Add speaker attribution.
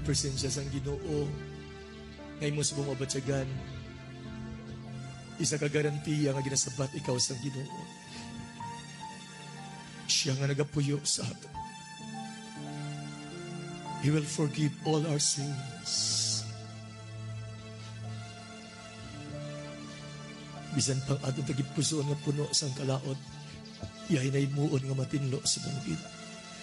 Speaker 1: presensya sang Ginoo ngay mo sa bumabatsagan. Isa ka garantiya nga ginasabat ikaw sang Ginoo. Siya nga nagapuyo sa ato. He will forgive all our sins. Bisan pang atong tagip puso nga puno sang kalaot, yahay na imuon nga matinlo sa bungkit.